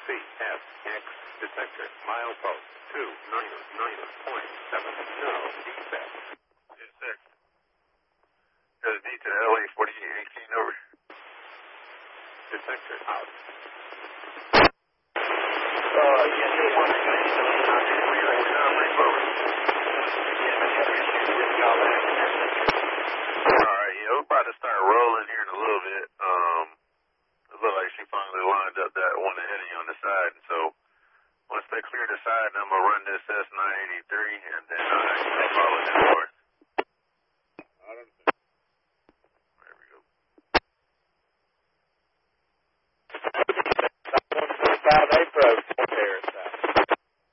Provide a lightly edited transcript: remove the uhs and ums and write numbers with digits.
CSX detector, milepost 299.7, no defect. CSX. Got a D to LA 4818 over. Detector out. Yes, you're wondering if you can Alright, yeah, we're about to start rolling here in a little bit. It looked like she finally lined up that one ahead of you on the side, and so once they clear the side, I'm going to run this S983, and then I'll follow them.